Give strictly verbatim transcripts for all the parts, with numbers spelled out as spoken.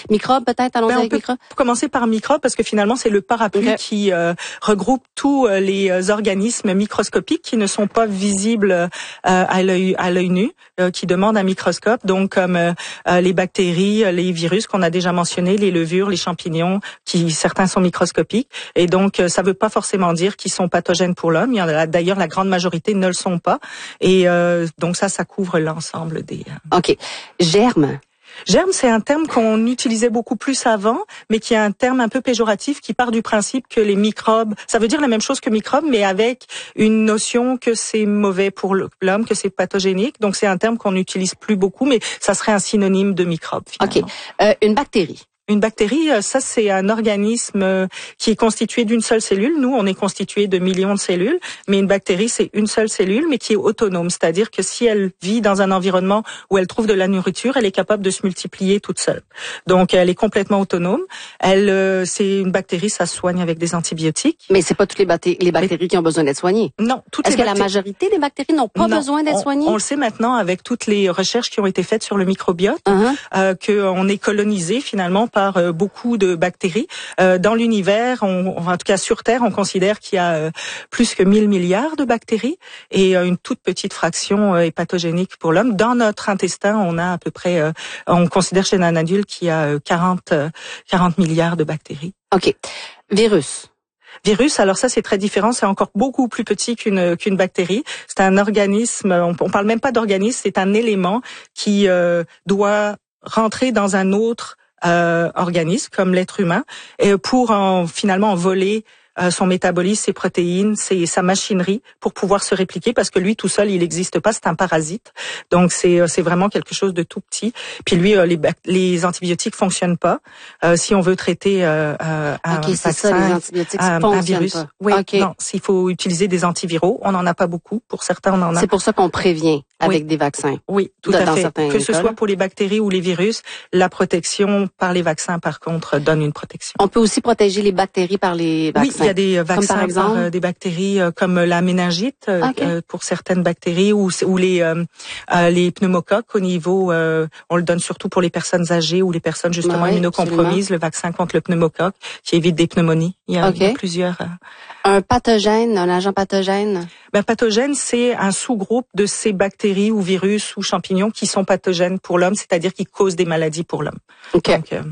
Microbes, peut-être, allons-y Ben, avec microbes. On peut commencer par microbes parce que finalement, c'est le parapluie okay. qui euh, regroupe tous euh, les euh, organismes microscopiques qui ne sont pas visibles euh, à l'œil à l'œil nu, euh, qui demandent un microscope. Donc, comme euh, les bactéries, les virus qu'on a déjà mentionnés, les levures, les champignons, qui certains sont microscopiques. Et donc, ça veut pas forcément dire qu'ils sont pathogènes pour l'homme. Il y en a d'ailleurs la grande majorité ne le sont pas. Et euh, donc ça, ça couvre l'ensemble des. Euh... Ok. Germes. Germe, c'est un terme qu'on utilisait beaucoup plus avant, mais qui est un terme un peu péjoratif qui part du principe que les microbes, ça veut dire la même chose que microbes, mais avec une notion que c'est mauvais pour l'homme, que c'est pathogénique. Donc c'est un terme qu'on n'utilise plus beaucoup, mais ça serait un synonyme de microbe. Finalement. Ok. Euh, une bactérie. Une bactérie, ça c'est un organisme qui est constitué d'une seule cellule. Nous, on est constitué de millions de cellules, mais une bactérie c'est une seule cellule, mais qui est autonome. C'est-à-dire que si elle vit dans un environnement où elle trouve de la nourriture, elle est capable de se multiplier toute seule. Donc, elle est complètement autonome. Elle, c'est une bactérie, ça se soigne avec des antibiotiques. Mais c'est pas toutes les, bacté- les bactéries mais, qui ont besoin d'être soignées. Non, toutes Est-ce les que bactéries... la majorité des bactéries n'ont pas non, besoin d'être on, soignées? On le sait maintenant avec toutes les recherches qui ont été faites sur le microbiote, uh-huh. euh, qu'on est colonisé finalement par par beaucoup de bactéries. Euh, dans l'univers, on, en tout cas sur Terre, on considère qu'il y a euh, plus que mille milliards de bactéries et euh, une toute petite fraction euh, est pathogénique pour l'homme. Dans notre intestin, on a à peu près, euh, on considère chez un adulte qu'il y a euh, quarante, euh, quarante milliards de bactéries. OK. Virus. Virus, alors ça c'est très différent, c'est encore beaucoup plus petit qu'une qu'une bactérie. C'est un organisme, on, on parle même pas d'organisme, c'est un élément qui euh, doit rentrer dans un autre euh, organisme comme l'être humain et pour en, finalement en voler euh, son métabolisme, ses protéines, ses, sa machinerie pour pouvoir se répliquer parce que lui tout seul il n'existe pas, c'est un parasite. Donc c'est c'est vraiment quelque chose de tout petit. Puis lui euh, les les antibiotiques fonctionnent pas. Euh, si on veut traiter euh, euh, un okay, vaccin, ça, les antibiotiques un, un virus, pas. oui, okay. non, s'il faut utiliser des antiviraux, on n'en a pas beaucoup. Pour certains, on en a. C'est pour ça qu'on prévient avec oui. des vaccins. Oui, tout dans, à fait. Dans que ce soit pour les bactéries ou les virus, la protection par les vaccins, par contre, donne une protection. On peut aussi protéger les bactéries par les vaccins. Oui, il y a des vaccins comme par, exemple? par euh, des bactéries euh, comme la méningite okay. euh, pour certaines bactéries ou, ou les euh, euh, les pneumocoques au niveau, euh, on le donne surtout pour les personnes âgées ou les personnes justement ouais, immunocompromises, absolument. Le vaccin contre le pneumocoque qui évite des pneumonies. Il y a, okay. il y a plusieurs. Euh... Un pathogène, un agent pathogène? Ben, pathogène, c'est un sous-groupe de ces bactéries ou virus ou champignons qui sont pathogènes pour l'homme, c'est-à-dire qui causent des maladies pour l'homme. Okay. Donc, euh...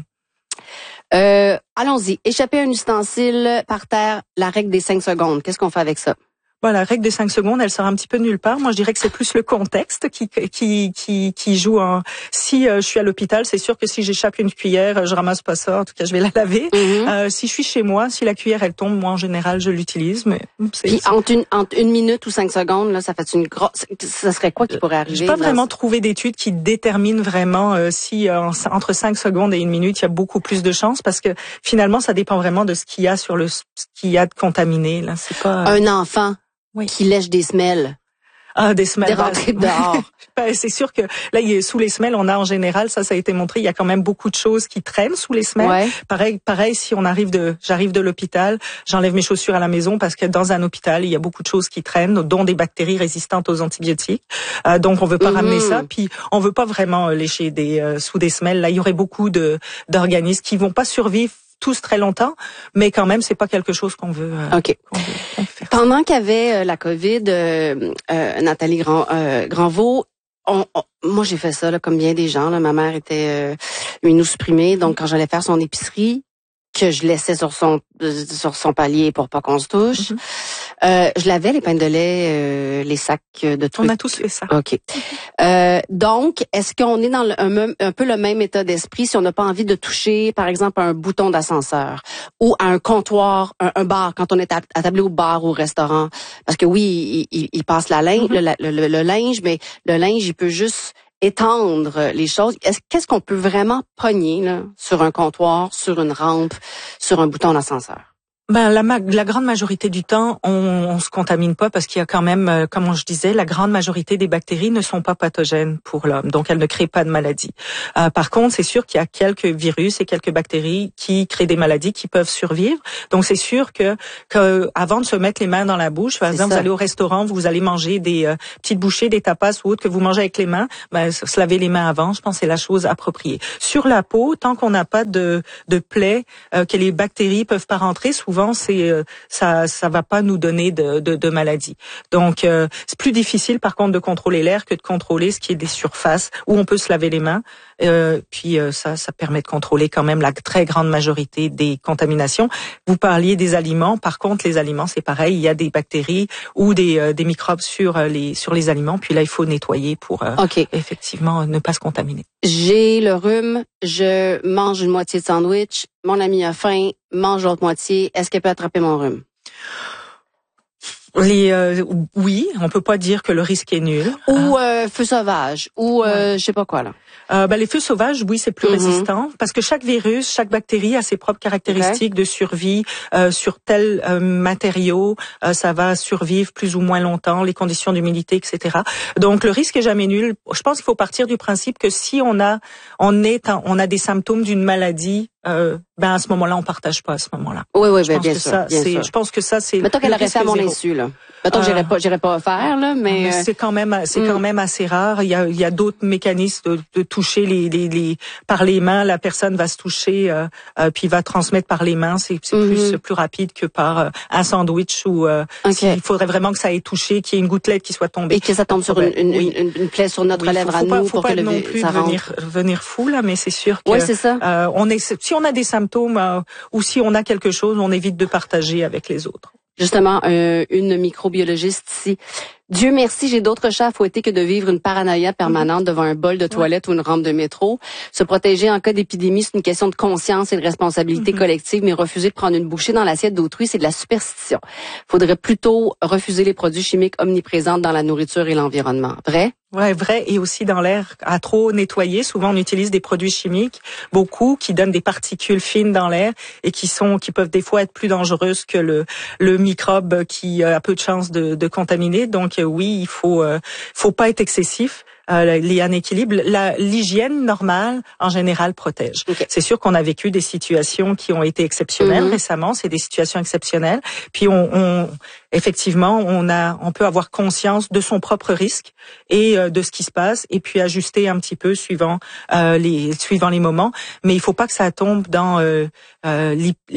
Euh, allons-y. Échapper un ustensile par terre, la règle des cinq secondes. Qu'est-ce qu'on fait avec ça? Bon, la règle des cinq secondes, elle sort un petit peu nulle part. Moi, je dirais que c'est plus le contexte qui qui qui, qui joue. En... Si euh, je suis à l'hôpital, c'est sûr que si j'échappe une cuillère, je ramasse pas ça. En tout cas, je vais la laver. Mm-hmm. Euh, si je suis chez moi, si la cuillère elle tombe, moi en général, je l'utilise. Mais c'est, puis c'est... entre une entre une minute ou cinq secondes, là, ça fait une grosse. Ça serait quoi qui pourrait arriver? J'ai pas vraiment ce... trouvé d'études qui déterminent vraiment euh, si euh, entre cinq secondes et une minute, il y a beaucoup plus de chances parce que finalement, ça dépend vraiment de ce qu'il y a sur le ce qu'il y a de contaminé. Là, c'est pas euh... un enfant. Oui. Qui lèche des semelles. Ah, des semelles. Des rentrées dehors. Ben, c'est sûr que là, il y a, sous les semelles, on a en général, ça, ça a été montré, il y a quand même beaucoup de choses qui traînent sous les semelles. Ouais. Pareil, pareil, si on arrive de, j'arrive de l'hôpital, j'enlève mes chaussures à la maison parce que dans un hôpital, il y a beaucoup de choses qui traînent, dont des bactéries résistantes aux antibiotiques. Euh, donc, on veut pas mm-hmm. ramener ça. Puis, on veut pas vraiment lécher des euh, sous des semelles. Là, il y aurait beaucoup de d'organismes qui vont pas survivre tous très longtemps, mais quand même, c'est pas quelque chose qu'on veut. Euh, OK. Qu'on veut, qu'on veut faire. Pendant qu'il y avait euh, la COVID, euh, euh, Nathalie Grand, euh, Granvaux, on, on, moi j'ai fait ça là, comme bien des gens. Là, ma mère était euh, immunosupprimée, donc quand j'allais faire son épicerie, que je laissais sur son euh, sur son palier pour pas qu'on se touche. Mm-hmm. Euh, je lavais les pains de lait, euh, les sacs de trucs. On a tous fait ça. OK. Mm-hmm. Euh, donc, est-ce qu'on est dans le, un, un peu le même état d'esprit si on n'a pas envie de toucher, par exemple, un bouton d'ascenseur ou à un comptoir, un, un bar, quand on est attablé au bar ou au restaurant? Parce que oui, il, il, il passe la linge, mm-hmm. le, le, le, le linge, mais le linge, il peut juste étendre les choses. Est-ce, qu'est-ce qu'on peut vraiment pogner là, sur un comptoir, sur une rampe, sur un bouton d'ascenseur? Ben la, ma- la grande majorité du temps, on, on se contamine pas parce qu'il y a quand même, euh, comme je disais, la grande majorité des bactéries ne sont pas pathogènes pour l'homme, donc elles ne créent pas de maladies. Euh, par contre, c'est sûr qu'il y a quelques virus et quelques bactéries qui créent des maladies qui peuvent survivre. Donc c'est sûr que, que avant de se mettre les mains dans la bouche, par C'est exemple, ça. vous allez au restaurant, vous allez manger des euh, petites bouchées, des tapas ou autres que vous mangez avec les mains, ben se laver les mains avant, je pense que c'est la chose appropriée. Sur la peau, tant qu'on n'a pas de de plaie, euh, que les bactéries peuvent pas rentrer, souvent c'est euh, ça ça va pas nous donner de de, de maladie. Donc euh, c'est plus difficile par contre de contrôler l'air que de contrôler ce qui est des surfaces où on peut se laver les mains. Euh, puis euh, ça ça permet de contrôler quand même la très grande majorité des contaminations. Vous parliez des aliments, par contre les aliments c'est pareil, il y a des bactéries ou des euh, des microbes sur les sur les aliments, puis là il faut nettoyer pour euh, OK. effectivement ne pas se contaminer. J'ai le rhume, je mange une moitié de sandwich, mon ami a faim, mange l'autre moitié, est-ce qu'elle peut attraper mon rhume? Les euh, oui, on peut pas dire que le risque est nul. Ou euh, feu sauvage, ou euh, Ouais. je sais pas quoi là. Euh, ben, les feux sauvages, oui, c'est plus Mm-hmm. résistant parce que chaque virus, chaque bactérie a ses propres caractéristiques okay. de survie euh, sur tel euh, matériau. Euh, ça va survivre plus ou moins longtemps, les conditions d'humidité, et cetera. Donc le risque est jamais nul. Je pense qu'il faut partir du principe que si on a, on est, en, on a des symptômes d'une maladie. Euh, ben à ce moment-là, on partage pas à ce moment-là. Oui, oui, je ben, pense bien que sûr, ça, bien c'est, sûr. je pense que ça, c'est. Mettons qu'elle aurait fait à mon zéro. insu, là. Mettons que j'irais pas, j'irais pas faire, là, mais. mais c'est quand même, c'est mm. quand même assez rare. Il y a, il y a d'autres mécanismes de, de toucher les, les, les, par les mains. La personne va se toucher, euh, euh, puis va transmettre par les mains. C'est, c'est mm-hmm. plus, plus rapide que par euh, un sandwich ou. Euh, okay. Il faudrait vraiment que ça ait touché, qu'il y ait une gouttelette qui soit tombée. Et que ça tombe sur une, une, oui. une, une plaie sur notre oui, lèvre faut, à faut nous pas, faut pour pas que le non plus ça venir, venir fou là, mais c'est sûr que. Oui, c'est ça. Euh, on est, si on a des symptômes euh, ou si on a quelque chose, on évite de partager avec les autres. Justement, euh, une microbiologiste ici. Dieu merci, j'ai d'autres chats à fouetter que de vivre une paranoïa permanente mmh. devant un bol de toilette ouais. ou une rampe de métro. Se protéger en cas d'épidémie, c'est une question de conscience et de responsabilité mmh. collective, mais refuser de prendre une bouchée dans l'assiette d'autrui, c'est de la superstition. Faudrait plutôt refuser les produits chimiques omniprésents dans la nourriture et l'environnement. Vrai? Ouais, vrai, et aussi dans l'air à trop nettoyer. Souvent, on utilise des produits chimiques, beaucoup, qui donnent des particules fines dans l'air et qui sont, qui peuvent des fois être plus dangereuses que le le microbe qui a peu de chances de, de contaminer. Donc oui, il faut, euh, faut pas être excessif. Euh, il y a un équilibre. La, l'hygiène normale, en général, protège. Okay. C'est sûr qu'on a vécu des situations qui ont été exceptionnelles mm-hmm. récemment. C'est des situations exceptionnelles. Puis on, on effectivement, on a, on peut avoir conscience de son propre risque et euh, de ce qui se passe, et puis ajuster un petit peu suivant euh, les, suivant les moments. Mais il faut pas que ça tombe dans euh, euh,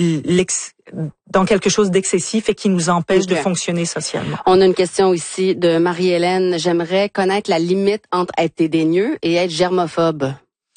l'ex dans quelque chose d'excessif et qui nous empêche okay. de fonctionner socialement. On a une question ici de Marie-Hélène. J'aimerais connaître la limite entre être dédaigneux et être germophobe.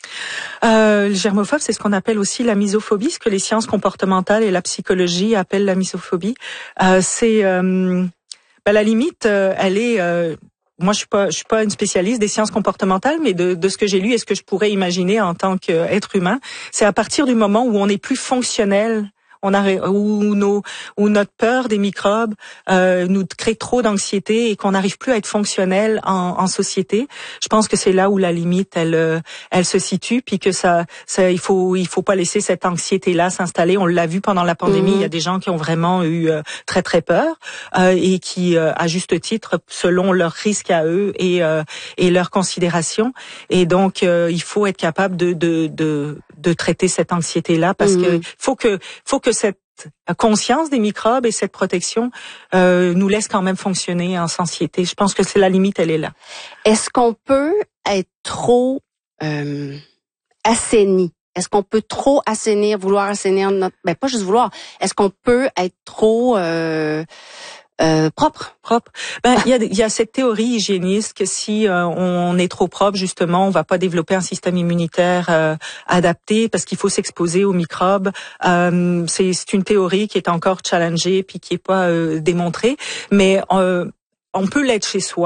Euh, le germophobe, c'est ce qu'on appelle aussi la misophobie, ce que les sciences comportementales et la psychologie appellent la misophobie. Euh, c'est euh, ben, la limite, euh, elle est... Euh, moi, je suis pas, je suis pas une spécialiste des sciences comportementales, mais de, de ce que j'ai lu et ce que je pourrais imaginer en tant qu'être humain, c'est à partir du moment où on est plus fonctionnel. On a, où, nos, où notre peur des microbes euh, nous crée trop d'anxiété et qu'on n'arrive plus à être fonctionnel en, en société. Je pense que c'est là où la limite elle, elle se situe, puis que ça, ça, il faut, il faut pas laisser cette anxiété-là s'installer. On l'a vu pendant la pandémie. Mmh. Il y a des gens qui ont vraiment eu euh, très très peur euh, et qui, euh, à juste titre, selon leurs risques à eux et euh, et leurs considérations. Et donc, euh, il faut être capable de de de, de traiter cette anxiété-là parce mmh. que faut que faut que cette conscience des microbes et cette protection euh, nous laisse quand même fonctionner en société. Je pense que c'est la limite, elle est là. Est-ce qu'on peut être trop euh, assaini? Est-ce qu'on peut trop assainir, vouloir assainir notre... Ben, pas juste vouloir. Est-ce qu'on peut être trop... Euh, Euh, propre, propre. Ben il y a il y a cette théorie hygiéniste que si euh, on est trop propre, justement, on va pas développer un système immunitaire euh, adapté parce qu'il faut s'exposer aux microbes. Euh, c'est c'est une théorie qui est encore challengée puis qui est pas euh, démontrée, mais euh, on peut l'être chez soi.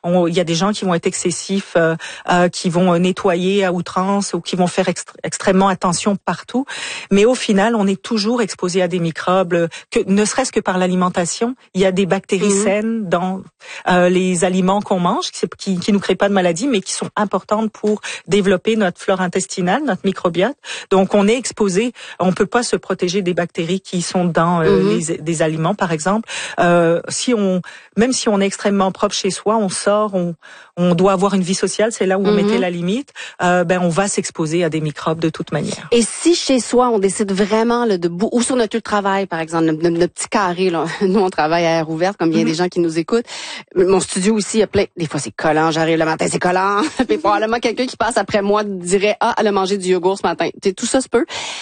On, il y a des gens qui vont être excessifs, euh, euh, qui vont nettoyer à outrance ou qui vont faire extr- extrêmement attention partout. Mais au final, on est toujours exposé à des microbes, que ne serait-ce que par l'alimentation. Il y a des bactéries mmh. saines dans euh, les aliments qu'on mange, qui, qui, qui nous créent pas de maladies, mais qui sont importantes pour développer notre flore intestinale, notre microbiote. Donc, on est exposé. On peut pas se protéger des bactéries qui sont dans euh, mmh. les, des aliments, par exemple. Euh, si on, même si on est extrêmement propre chez soi, on sort, on, on doit avoir une vie sociale, c'est là où on mmh. mettait la limite. Euh, ben, on va s'exposer à des microbes de toute manière. Et si chez soi, on décide vraiment là, de ou sur notre lieu de travail, par exemple, notre, notre petit carré, là, nous on travaille à air ouverte, comme bien mmh. des gens qui nous écoutent. Mon studio aussi, il y a plein. Des fois, c'est collant. J'arrive le matin, c'est collant. Puis probablement quelqu'un qui passe après moi dirait ah, elle a mangé du yogourt ce matin. T'sais, tout ça se peut.